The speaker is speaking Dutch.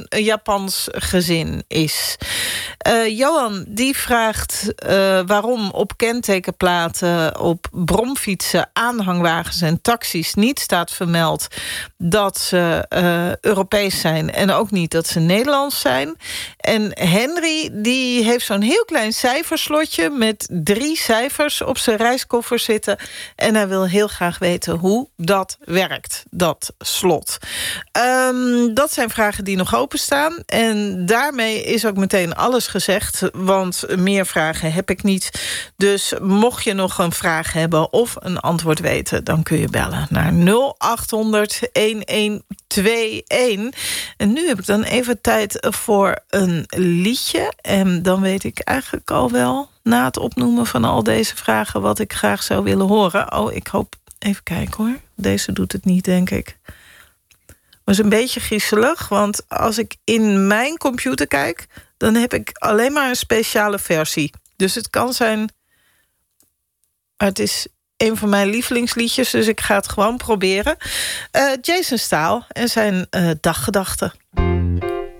Japans gezin is. Johan die vraagt waarom op kentekenplaten, op bromfietsen, aanhangwagens en taxis niet staat vermeld dat ze Europees zijn en ook niet dat ze Nederlands zijn. En Henry die heeft zo'n heel klein cijferslotje met 3 cijfers op zijn reiskoffer zitten. En hij wil heel graag weten hoe dat werkt, dat slot. Dat zijn vragen die nog openstaan. En daarmee is ook meteen alles gezegd, want meer vragen heb ik niet. Dus mocht je nog een vraag hebben of een antwoord weten, dan kun je bellen naar 0800-1121. En nu heb ik dan even tijd voor een liedje. En dan weet ik eigenlijk al wel, na het opnoemen van al deze vragen, wat ik graag zou willen horen. Oh, ik hoop... Even kijken hoor. Deze doet het niet, denk ik. Maar is een beetje griezelig, want als ik in mijn computer kijk, dan heb ik alleen maar een speciale versie. Dus het kan zijn... Maar het is een van mijn lievelingsliedjes, dus ik ga het gewoon proberen. Jason Staal en zijn Daggedachten.